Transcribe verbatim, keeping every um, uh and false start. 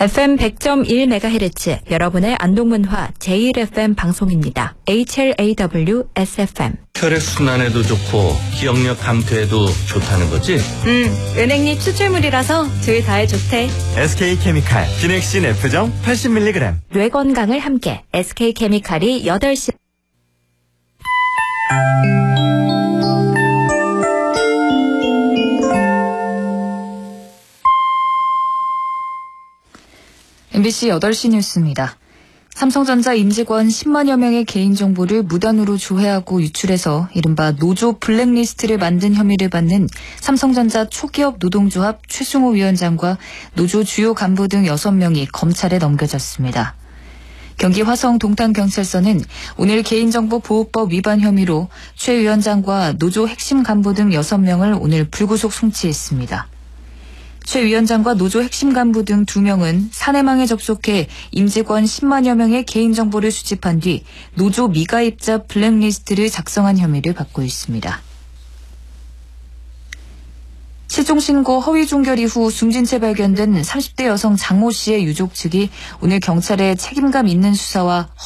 에프엠 백 점 일 메가헤르츠 여러분의 안동문화 제일 에프엠 방송입니다. 에이치엘에이더블유 에스에프엠. 혈액순환에도 좋고 기억력 감퇴에도 좋다는 거지? 음, 은행잎 추출물이라서 둘 다에 좋대. 에스케이케미칼 기넥신 F정 팔십 밀리그램. 뇌 건강을 함께 에스케이케미칼이 여덟 시. 엠비씨 여덟 시 뉴스입니다. 삼성전자 임직원 십만여 명의 개인정보를 무단으로 조회하고 유출해서 이른바 노조 블랙리스트를 만든 혐의를 받는 삼성전자 초기업 노동조합 최승호 위원장과 노조 주요 간부 등 여섯 명이 검찰에 넘겨졌습니다. 경기 화성 동탄경찰서는 오늘 개인정보보호법 위반 혐의로 최 위원장과 노조 핵심 간부 등 여섯 명을 오늘 불구속 송치했습니다. 최 위원장과 노조 핵심 간부 등 두 명은 사내망에 접속해 임직원 십만여 명의 개인정보를 수집한 뒤 노조 미가입자 블랙리스트를 작성한 혐의를 받고 있습니다. 실종신고 허위종결 이후 숨진 채 발견된 삼십 대 여성 장모 씨의 유족 측이 오늘 경찰에 책임감 있는 수사와